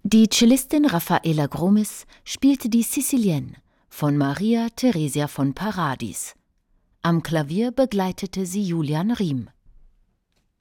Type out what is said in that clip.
Die Cellistin Raffaella Gromis spielte die Sicilienne von Maria Theresia von Paradis. Am Klavier begleitete sie Julian Riem.